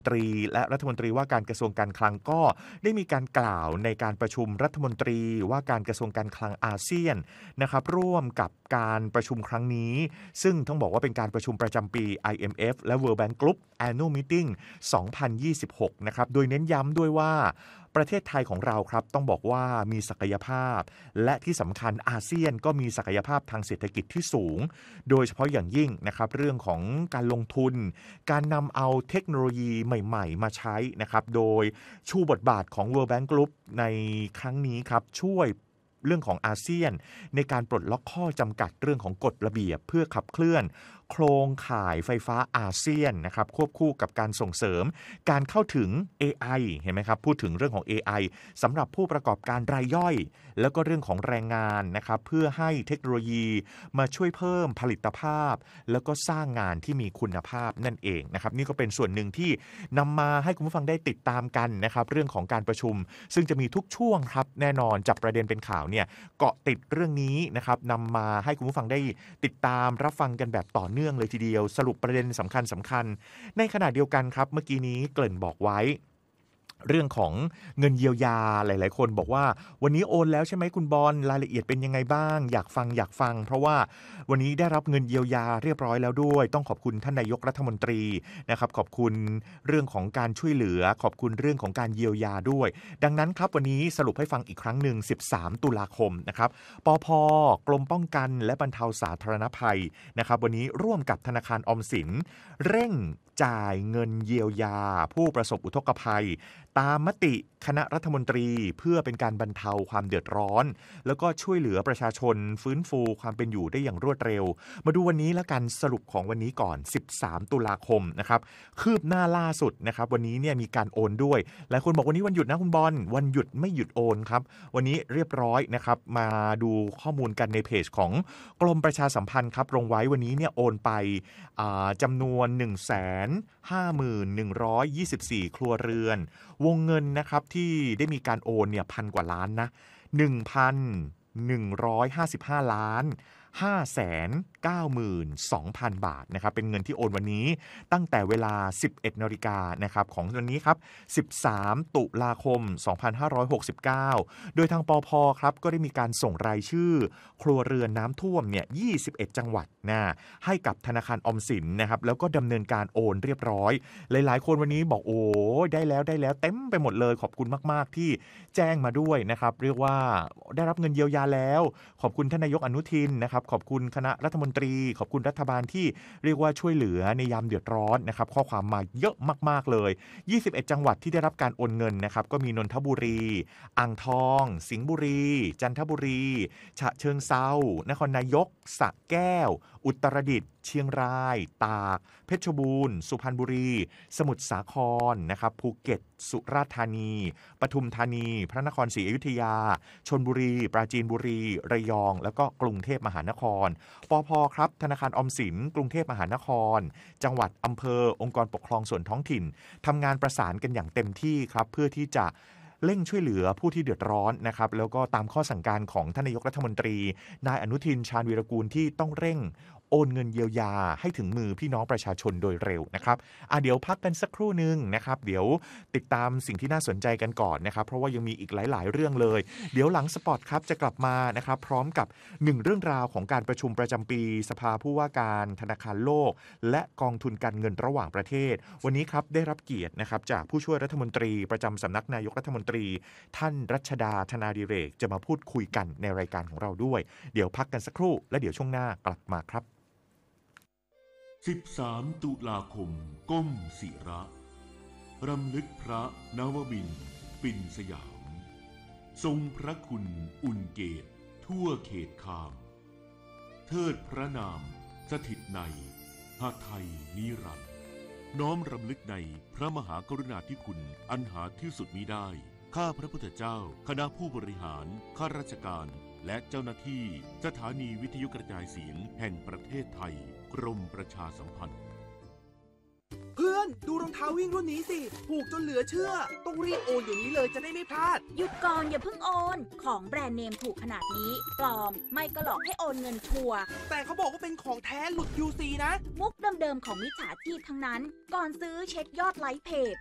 ตรีและรัฐมนตรีว่าการกระทรวงการคลังก็ได้มีการกล่าวในการประชุมรัฐมนตรีว่าการกระทรวงการคลังอาเซียนนะครับร่วมกับการประชุมครั้งนี้ซึ่งต้องบอกว่าเป็นการประชุมประจำปี IMF และ World Bank Group Annual Meeting 2026 นะครับโดยเน้นย้ำด้วยว่าประเทศไทยของเราครับต้องบอกว่ามีศักยภาพและที่สำคัญอาเซียนก็มีศักยภาพทางเศรษฐกิจที่สูงโดยเฉพาะอย่างยิ่งนะครับเรื่องของการลงทุนการนำเอาเทคโนโลยีใหม่ๆมาใช้นะครับโดยชูบทบาทของ World Bank Group ในครั้งนี้ครับช่วยเรื่องของอาเซียนในการปลดล็อกข้อจำกัดเรื่องของกฎระเบียบเพื่อขับเคลื่อนโครงข่ายไฟฟ้าอาเซียนนะครับควบคู่กับการส่งเสริมการเข้าถึง AI เห็นไหมครับพูดถึงเรื่องของ AI สำหรับผู้ประกอบการรายย่อยแล้วก็เรื่องของแรงงานนะครับเพื่อให้เทคโนโลยีมาช่วยเพิ่มผลิตภาพแล้วก็สร้างงานที่มีคุณภาพนั่นเองนะครับนี่ก็เป็นส่วนหนึ่งที่นำมาให้คุณผู้ฟังได้ติดตามกันนะครับเรื่องของการประชุมซึ่งจะมีทุกช่วงครับแน่นอนจับประเด็นเป็นข่าวเนี่ยเกาะติดเรื่องนี้นะครับนำมาให้คุณผู้ฟังได้ติดตามรับฟังกันแบบต่อเนื่องเลยทีเดียวสรุปประเด็นสำคัญในขณะเดียวกันครับเมื่อกี้นี้เกริ่นบอกไว้เรื่องของเงินเยียวยาหลายๆคนบอกว่าวันนี้โอนแล้วใช่ไหมคุณบอลรายละเอียดเป็นยังไงบ้างอยากฟังเพราะว่าวันนี้ได้รับเงินเยียวยาเรียบร้อยแล้วด้วยต้องขอบคุณท่านนายกรัฐมนตรีนะครับขอบคุณเรื่องของการช่วยเหลือขอบคุณเรื่องของการเยียวยาด้วยดังนั้นครับวันนี้สรุปให้ฟังอีกครั้งหนึ่ง13ตุลาคมนะครับปภ.กรมป้องกันและบรรเทาสาธารณภัยนะครับวันนี้ร่วมกับธนาคารออมสินเร่งจ่ายเงินเยียวยาผู้ประสบอุทกภัยตามมติคณะรัฐมนตรีเพื่อเป็นการบรรเทาความเดือดร้อนแล้วก็ช่วยเหลือประชาชนฟื้นฟูความเป็นอยู่ได้อย่างรวดเร็วมาดูวันนี้แล้วกันสรุปของวันนี้ก่อน13ตุลาคมนะครับคืบหน้าล่าสุดนะครับวันนี้เนี่ยมีการโอนด้วยหลายคนบอกวันนี้วันหยุดนะคุณบอลวันหยุดไม่หยุดโอนครับวันนี้เรียบร้อยนะครับมาดูข้อมูลกันในเพจของกรมประชาสัมพันธ์ครับลงไว้วันนี้เนี่ยโอนไปจำนวน 151,124 ครัวเรือนวงเงินนะครับที่ได้มีการโอนเนี่ยพันกว่าล้านนะ 1,155 ล้าน592,000 บาทนะครับเป็นเงินที่โอนวันนี้ตั้งแต่เวลา 11 นาฬิกานะครับของวันนี้ครับ13ตุลาคม2569โดยทางปภ.ครับก็ได้มีการส่งรายชื่อครัวเรือนน้ำท่วมเนี่ย21จังหวัดนะให้กับธนาคารออมสินนะครับแล้วก็ดำเนินการโอนเรียบร้อยหลายๆคนวันนี้บอกโอ้ได้แล้วเต็มไปหมดเลยขอบคุณมากๆที่แจ้งมาด้วยนะครับเรียกว่าได้รับเงินเยียวยาแล้วขอบคุณท่านนายกอนุทินนะครับขอบคุณคณะรัฐมนตรีขอบคุณรัฐบาลที่เรียกว่าช่วยเหลือในยามเดือดร้อนนะครับข้อความมาเยอะมากๆเลย21จังหวัดที่ได้รับการโอนเงินนะครับก็มีนนทบุรีอ่างทองสิงห์บุรีจันทบุรีฉะเชิงเทรานครนายกสระแก้วอุตรดิตถ์เชียงรายตากเพชรบูรณ์สุพรรณบุรีสมุทรสาครนะครับภูเก็ตสุราษฎร์ธานีปทุมธานีพระนครศรีอยุธยาชลบุรีปราจีนบุรีระยองแล้วก็กรุงเทพมหานครปภ.ครับธนาคารออมสินกรุงเทพมหานครจังหวัดอำเภอองค์กรปกครองส่วนท้องถิ่นทำงานประสานกันอย่างเต็มที่ครับเพื่อที่จะเร่งช่วยเหลือผู้ที่เดือดร้อนนะครับแล้วก็ตามข้อสั่งการของท่านนายกรัฐมนตรีนายอนุทินชาญวีรกูลที่ต้องเร่งโอนเงินเยียวยาให้ถึงมือพี่น้องประชาชนโดยเร็วนะครับเดี๋ยวพักกันสักครู่นึงนะครับเดี๋ยวติดตามสิ่งที่น่าสนใจกันก่อนนะครับเพราะว่ายังมีอีกหลายๆเรื่องเลยเดี๋ยวหลังสปอตครับจะกลับมานะครับพร้อมกับ1เรื่องราวของการประชุมประจำปีสภาผู้ว่าการธนาคารโลกและกองทุนการเงินระหว่างประเทศวันนี้ครับได้รับเกียรตินะครับจากผู้ช่วยรัฐมนตรีประจำสำนักนายกรัฐมนตรีท่านรัชดาธนาดิเรกจะมาพูดคุยกันในรายการของเราด้วยเดี๋ยวพักกันสักครู่และเดี๋ยวช่วงหน้ากลับมาครับ 13ตุลาคมก้มศิระรำลึกพระนวมินทร์ปิ่นสยามทรงพระคุณอุ่นเกตทั่วเขตคามเทิดพระนามสถิตในหไทยนิรันดร์น้อมรำลึกในพระมหากรุณาธิคุณอันหาที่สุดมิได้ข้าพระพุทธเจ้าคณะผู้บริหารข้าราชการและเจ้าหน้าที่สถานีวิทยุกระจายเสียงแห่งประเทศไทยกรมประชาสัมพันธ์เพื่ออนดูรองเท้าวิ่งรุ่นนี้สิถูกจนเหลือเชื่อต้องรีบโอนอย่างนี้เลยจะได้ไม่พลาดหยุดก่อนอย่าเพิ่งโอน ของแบรนด์เนมถูกขนาดนี้ปลอมไม่ก็หลอกให้โอนเงินชัวร์แต่เขาบอกว่าเป็นของแท้หลุด QC นะมุกเดิมๆของมิจฉาชีพทั้งนั้น ก่อนซื้อเช็คยอดไลค์เพจ